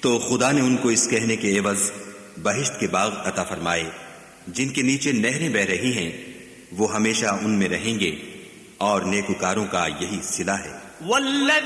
तो खुदा ने उनको इस कहने के एवज बहिश्त के बाग अता फरमाए जिनके नीचे नहरें बह रही हैं, वो हमेशा उनमें रहेंगे और नेकुकारों का यही सिला है।